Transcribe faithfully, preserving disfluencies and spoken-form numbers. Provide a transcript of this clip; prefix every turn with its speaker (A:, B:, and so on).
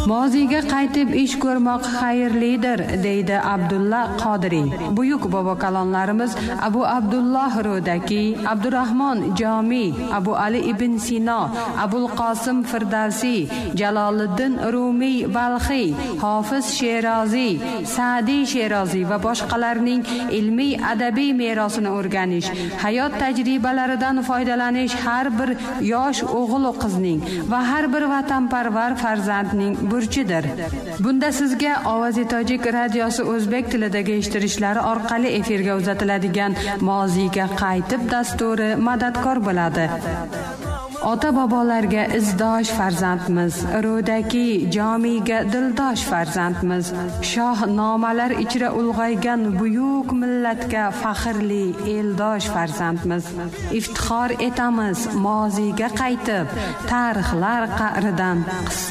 A: Moziga qaytib ish ko'rmoq xayrlidir, deydi Abdulla Qodiriy. Buyuk bobo kalonlarimiz Abu Abdulloh Rodaki, Abdurrahmon Jomi, Abu Ali ibn Sino, Abul Qosim Firdavsi, Jaloliddin Rumiy Balxiy, Hofiz Sherozi, Sa'di Sherozi va boshqalarning ilmiy adabiy merosini o'rganish, hayot tajribalaridan foydalanish har bir yosh o'g'il va qizning va har bir vatanparvar farzandning burchidir. Bunda sizga Ovozi Tojik radiosi o'zbek tilidagi eshittirishlari orqali efirga uzatiladigan Moziga qaytib dasturi madadkor bo'ladi. Ota bobolarga izdosh farzandmiz, Rodaki jomiga dildosh farzandmiz. Shoh nomalar ichra ulg'aygan buyuk millatga faxrli eldosh farzandmiz. Iftixor etamiz Moziga qaytib, tarixlar qa'ridan